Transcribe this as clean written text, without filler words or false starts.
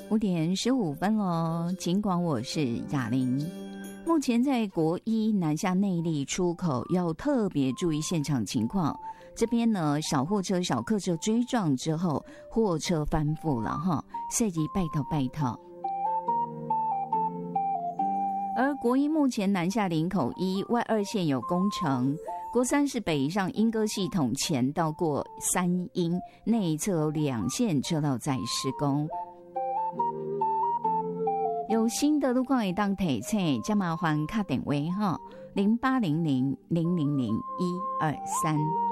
5:15咯，尽管我是雅玲。目前在国一南下内壢出口要特别注意现场情况。这边呢，小货车、小客车追撞之后，货车翻覆了哈，涉及拜托。而国一目前南下林口一外二线有工程，国三是北上莺歌系统前到过三莺内侧有2线车道在施工。有新的路况会当提醒，加麻烦打电话哈，0800000123。